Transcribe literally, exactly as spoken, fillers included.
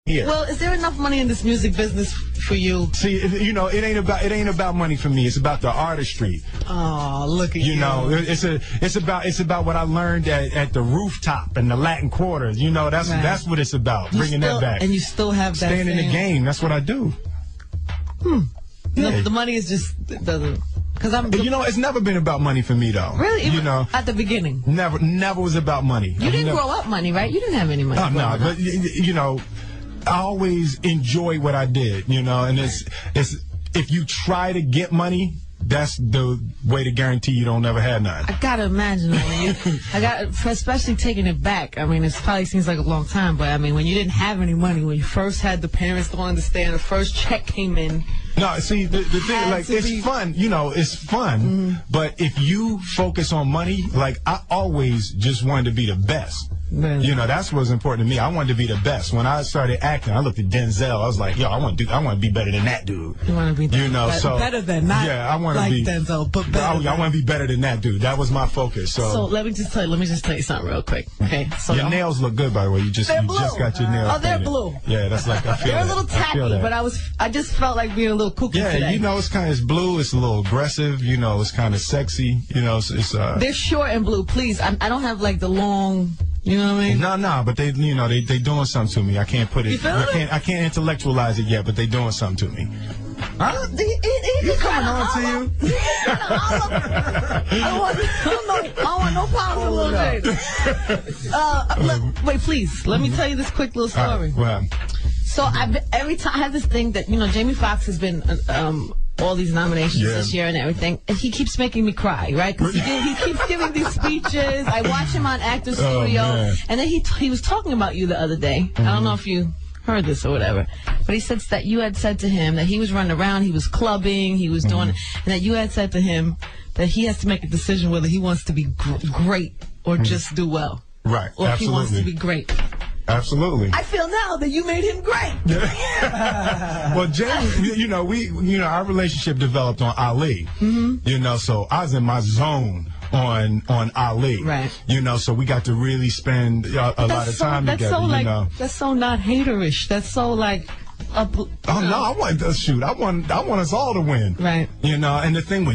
here. Well, is there enough money in this music business for you? See, it, you know, it ain't about it ain't about money for me. It's about the artistry. Oh, look at you. You know, it, it's a it's about it's about what I learned at, at the rooftop and the Latin Quarters. You know, that's right. that's what it's about. You bringing still, that back. And you still have that. Staying in the game. That's what I do. Hmm. Yeah. The, the money is just it doesn't. Because I'm. You know, it's never been about money for me though. Really? You know, at the beginning. Never, never was about money. You didn't never, grow up money, right? You didn't have any money. Oh, no, up. but you know, I always enjoy what I did. You know, and it's it's if you try to get money, that's the way to guarantee you don't ever have none. I gotta imagine. I, mean, you, I got, especially taking it back. I mean, it probably seems like a long time, but I mean, when you didn't have any money, when you first had the parents don't understand, the first check came in. No, see, the, the thing, Had like, to it's be- fun, you know, it's fun, Mm-hmm. but if you focus on money, like, I always just wanted to be the best. Really? You know, that's what's important to me. I wanted to be the best. When I started acting, I looked at Denzel. I was like, yo, I want to do, I want to be better than that dude. You want to be You know, better, so better than not yeah, I want to like be Denzel, but better. I, than. I want to be better than that dude. That was my focus. So, So let me just tell you, let me just tell you something real quick. Okay, so your I'm- nails look good, by the way. You just They're you blue. just got your nails. Oh, they're painted. blue. Yeah, that's like I feel. They're a that. little I feel tacky, that. but I was, I just felt like being a little kooky Yeah, today. you know, it's kind of it's blue. It's a little aggressive. You know, it's kind of sexy. You know, it's, it's uh. They're short and blue. Please, I, I don't have like the long. You know what I mean? No, no, but they, you know, they they doing something to me. I can't put it. You feel I it? can't. I can't intellectualize it yet, but they doing something to me. Huh? He, he, he You just coming kinda on to holler. you? He just kinda holler. I don't want, I don't know, I don't want no problems with little James. Uh, look, wait, please, let me tell you this quick little All story. right, well, So I've been, every time I have this thing that, you know, Jamie Foxx has been uh, um, all these nominations Yeah. this year and everything, and he keeps making me cry, right? Because he, did- he keeps giving these speeches. I watch him on Actors Oh, Studio, man. and then he he was talking about you the other day. Mm-hmm. I don't know if you heard this or whatever, but he said that you had said to him that he was running around, he was clubbing, he was doing, Mm-hmm. and that you had said to him that he has to make a decision whether he wants to be gr- great or just do well, right, or if he wants to Mm-hmm. absolutely, be great. absolutely. I feel now that you made him great. Well, James, you know, we, you know, our relationship developed on Ali. Mm-hmm. You know, so I was in my zone on on Ali. Right. You know, so we got to really spend a, a lot of so, time that's together. So you like, know. That's so not haterish. That's so like. Up, Oh no, I want to shoot. I want I want us all to win. Right. You know, and the thing with